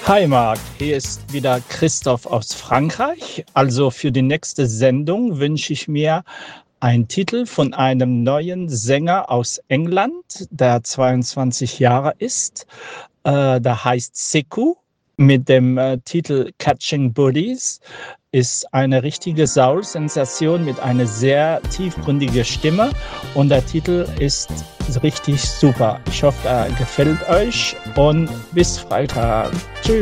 Hi Marc, hier ist wieder Christoph aus Frankreich. Also für die nächste Sendung wünsche ich mir einen Titel von einem neuen Sänger aus England, der 22 Jahre ist. Der heißt Sekou mit dem Titel Catching Buddies. Ist eine richtige Soul-Sensation mit einer sehr tiefgründigen Stimme und der Titel ist richtig super. Ich hoffe, er gefällt euch und bis Freitag. Tschüss.